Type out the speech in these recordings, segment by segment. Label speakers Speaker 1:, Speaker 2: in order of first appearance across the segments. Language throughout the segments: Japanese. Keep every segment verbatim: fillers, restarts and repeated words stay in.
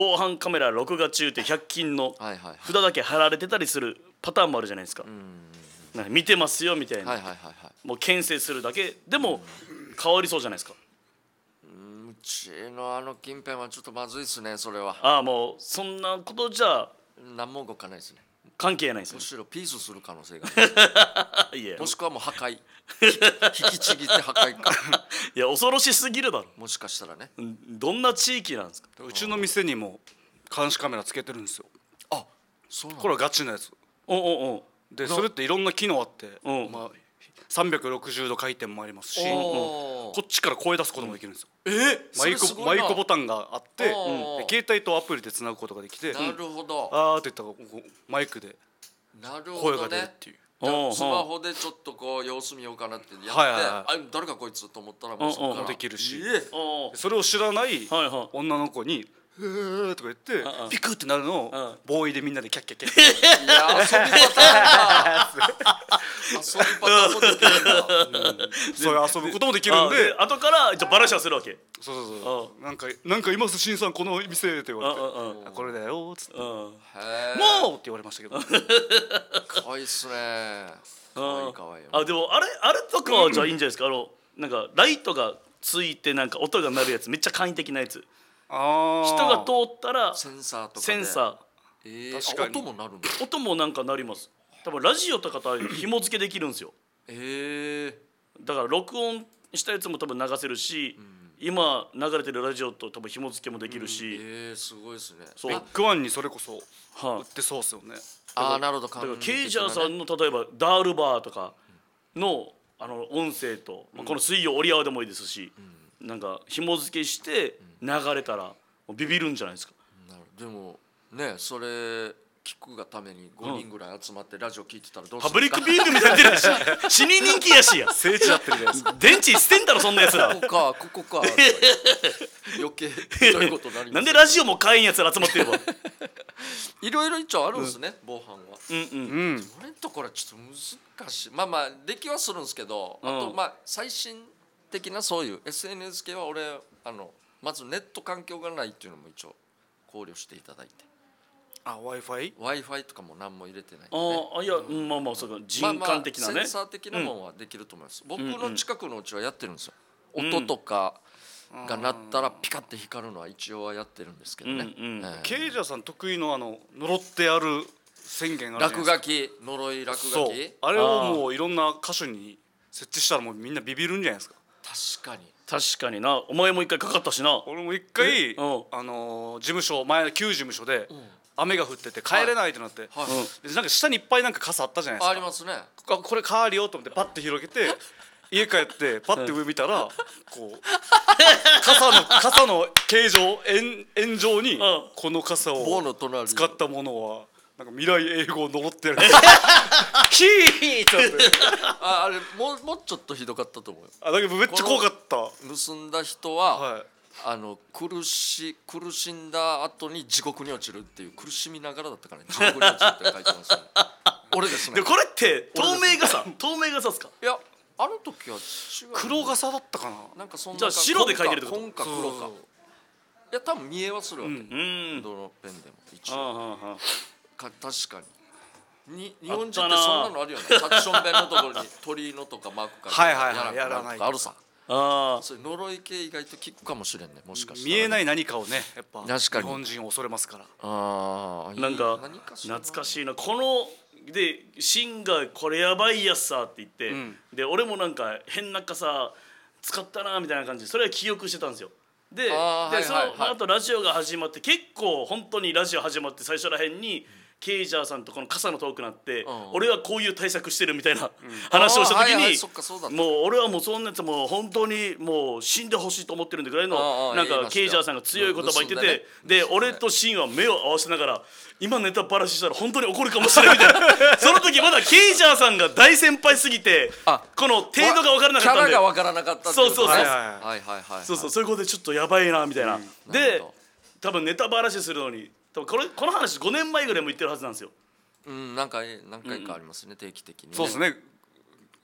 Speaker 1: 防犯カメラ録画中ってひゃく均の
Speaker 2: はいはいはい
Speaker 1: 札だけ貼られてたりするパターンもあるじゃないですか。なんか見てますよみたいな、
Speaker 2: はいはいはいはい
Speaker 1: もう牽制するだけでも変わりそうじゃないですか。
Speaker 2: うんうちのあの近辺はちょっとまずいですねそれは。
Speaker 1: ああもうそんなことじゃ
Speaker 2: 何も動かないですね。
Speaker 1: 関係ないですよ
Speaker 2: むしろピースする可能性が
Speaker 1: いや
Speaker 2: もしくはもう破壊引きちぎって破壊か
Speaker 1: いや恐ろしすぎるだろ。
Speaker 2: もしかしたらね。
Speaker 1: どんな地域なんですか。
Speaker 3: うちの店にも監視カメラつけてるんですよ。
Speaker 2: あそうなの。
Speaker 3: これはガチなやつ
Speaker 1: おおお
Speaker 3: で、それっていろんな機能あって、
Speaker 1: うん
Speaker 3: まあ、さんびゃくろくじゅうど回転もありますし、
Speaker 2: おー
Speaker 3: こっちから声出すこともできるんですよ。
Speaker 2: え
Speaker 3: マイクマイクボタンがあって、
Speaker 2: うん
Speaker 3: で携帯とアプリでつなぐことができて、
Speaker 2: なるほど
Speaker 3: あーって言ったらこうマイクで
Speaker 2: なるほ
Speaker 3: 声
Speaker 2: どね。
Speaker 3: が出るっていう。
Speaker 2: じゃあ
Speaker 1: おう
Speaker 2: スマホでちょっとこう様子見ようかなってやって、
Speaker 3: はいはいはい
Speaker 2: あ誰かこいつと思ったらもうそこから
Speaker 3: もできるし
Speaker 2: え
Speaker 1: おお
Speaker 3: それを知らない
Speaker 1: はいはい
Speaker 3: 女の子に「へー」とか言って
Speaker 1: うんうん
Speaker 3: ピクってなるの
Speaker 1: うん
Speaker 3: をボーイでみんなでキャッキャッキャッキャッ
Speaker 2: いや遊びパターンだ遊びパターンもできるんだ
Speaker 3: そういう遊ぶこともできるん
Speaker 1: あ
Speaker 3: で、
Speaker 1: 後からじゃあバラシはするわけ。
Speaker 3: そうそうそうなんか「なんかいますしんさんこの店」って言われて
Speaker 1: うんうん
Speaker 3: 「あこれだよ」っつって「
Speaker 1: うん
Speaker 3: もう!」
Speaker 2: へー
Speaker 3: って言われましたけど
Speaker 2: かわいいっすねかわいいかわいい
Speaker 1: あでもあれあれとかはじゃあいいんじゃないですか。あのなんかライトがついてなんか音が鳴るやつめっちゃ簡易的なやつ。
Speaker 3: あー
Speaker 1: 人が通ったら
Speaker 2: センサーとかで
Speaker 1: センサ
Speaker 2: えー、
Speaker 3: 確かに
Speaker 2: あ音も鳴るんだ
Speaker 1: ー音もなんか鳴ります。多分ラジオとかと紐付けできるんですよ。
Speaker 2: え
Speaker 1: だから録音したやつも多分流せるし、今流れてるラジオと多分紐付けもできる
Speaker 2: ー、
Speaker 1: し、
Speaker 2: えー、すごいですね
Speaker 1: そう
Speaker 3: ビッグワンにそれこそ
Speaker 1: は
Speaker 3: 売ってそうっすよね。
Speaker 2: ああなるほど
Speaker 1: だからケイ
Speaker 2: 感じ的なね
Speaker 1: ジャーさんの例えばダールバーとかのあの音声と、まあこの水曜折り合わでもいいですし、なんか紐付けして流れたらもうビビるんじゃないですか。
Speaker 2: なるでもねそれ聞くがためにごにんぐらい集まってラジオ聞いてたらどうす
Speaker 1: パブリッ
Speaker 2: るんですか。
Speaker 1: クビューイングみたいになってるし死に人気やしや
Speaker 3: 聖地やってるじゃないですか。
Speaker 1: 電池捨てんだろそんなやつら
Speaker 2: ここかここか余計ひどいことになります
Speaker 1: なんでラジオも買えんやつら集まってれば
Speaker 2: いろいろ一応あるんですね、防犯は
Speaker 1: うんうん
Speaker 3: うん
Speaker 2: 俺んところはちょっと難しいまあまあできはするんですけど、
Speaker 1: うん
Speaker 2: あとまあ最新的なそういう エスエヌエス 系は俺あのまずネット環境がないっていうのも一応考慮していただいて
Speaker 3: あ Wi-Fi
Speaker 2: w i f i とかも何も入れてないんで、ね、
Speaker 1: ああいやうんまあまあそうか人感的なね、
Speaker 2: まあまあ、センサー的なもんはできると思います、僕
Speaker 1: うん
Speaker 2: の近くのうちはやってるんですよ、
Speaker 1: うん
Speaker 2: 音とかが鳴ったらピカって光るのは一応はやってるんですけどね、
Speaker 1: うんうん
Speaker 2: ええ
Speaker 3: ケイジャーさん得意のあの呪ってやる宣言あるじゃない
Speaker 2: 落
Speaker 3: ですか。
Speaker 2: 書き呪い落
Speaker 3: そう
Speaker 2: 書き
Speaker 3: あれをもういろんな箇所に設置したらもうみんなビビるんじゃないですか。
Speaker 2: 確かに
Speaker 1: 確かになお前も一回かかったしな。
Speaker 3: 俺も一回
Speaker 1: うん
Speaker 3: あのー事務所前の旧事務所で
Speaker 2: ん
Speaker 3: 雨が降ってて帰れないってなって、
Speaker 2: はい、
Speaker 3: でなんか下にいっぱいなんか傘あったじゃないですか。
Speaker 2: ありますね
Speaker 3: あこれ変わりよと思ってパッて広げて家帰ってパッて上見たらこう傘の傘の形状円円状に
Speaker 1: ん
Speaker 3: この傘
Speaker 2: 棒
Speaker 3: を
Speaker 2: の隣に
Speaker 3: 使ったものはなんか未来英語を呪ってるキーってなって
Speaker 2: ああれもうもうちょっとひどかったと思うよ
Speaker 3: あだけどめっちゃ怖かった。
Speaker 2: 盗んだ人は、
Speaker 3: はい
Speaker 2: あの苦し苦しんだ後に地獄に落ちるっていう苦しみながらだったからね地獄に落ちるって書いてますよね俺ですね
Speaker 1: でこれって透明傘透明傘っすか。
Speaker 2: いやあの時は違う
Speaker 3: 黒傘だったかな。
Speaker 2: なんかそんな
Speaker 1: じゃあ白で書いてるってこと
Speaker 2: 紺か紺か黒か
Speaker 3: そう
Speaker 2: いや多分見えはするわけ、
Speaker 3: うん
Speaker 1: うん
Speaker 2: どのペンでも一
Speaker 1: あ
Speaker 2: 応
Speaker 1: あああ
Speaker 2: か確かにに日本人ってそんなのあるよねタッチションペンのところに鳥居のとかマーク書いて
Speaker 3: はいはいはい
Speaker 2: やら
Speaker 3: やらない
Speaker 2: とかあるさ
Speaker 1: ああ
Speaker 2: そういう呪い系意外と効くかもしれんねもしかしたらね、
Speaker 3: 見えない何かをねやっぱ
Speaker 2: 確かに
Speaker 3: 日本人恐れますから。
Speaker 2: ああ
Speaker 1: なんか
Speaker 2: 何かしら
Speaker 1: 懐かしいなこのでシンがこれやばいやつさって言って、
Speaker 3: うん
Speaker 1: で俺もなんか変な傘使ったなみたいな感じでそれは記憶してたんですよ。で
Speaker 2: あー
Speaker 1: でそ
Speaker 2: はいはいはい
Speaker 1: の後ラジオが始まって結構本当にラジオ始まって最初らへんに、ケイジャーさんとこの傘のトークになって、
Speaker 2: ん
Speaker 1: 俺はこういう対策してるみたいな、話をした時に、
Speaker 2: あーはいはいそっかそうだった
Speaker 1: もう俺はもうそんなやつもう本当にもう死んでほしいと思ってるんだぐらい
Speaker 2: あ
Speaker 1: のなんか
Speaker 2: ー言いましたよ
Speaker 1: ケイジャーさんが強い言葉言ってて、
Speaker 2: 盗んだね
Speaker 1: で
Speaker 2: 盗んだね
Speaker 1: 俺とシンは目を合わせながら今ネタバラシしたら本当に怒るかもしれないみたいなその時まだケイジャーさんが大先輩すぎて
Speaker 2: あ
Speaker 1: この程度が分からなかったんで
Speaker 2: キャラが分からなかったってい
Speaker 1: そうそうそう
Speaker 2: はい
Speaker 3: はいはい
Speaker 2: はいはいはい
Speaker 1: そうそうそういうことでちょっとやばいなみたいな、
Speaker 2: なる
Speaker 1: で
Speaker 2: ほど
Speaker 1: 多分ネタバラシするのに多分これこの話ごねんまえぐらいも言ってるはずなんですよ。
Speaker 2: うんなんか何回かありますね、定期的にね
Speaker 3: そうですね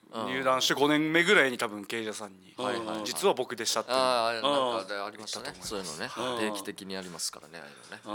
Speaker 3: 入団してごねんめぐらいに多分経営者さんに
Speaker 2: はいはいはい
Speaker 3: 実は僕でしたっていう
Speaker 2: ああなんかでありましたね
Speaker 3: 言ったと
Speaker 2: そういうのね
Speaker 1: うん
Speaker 2: 定期的にやりますからねああいうのね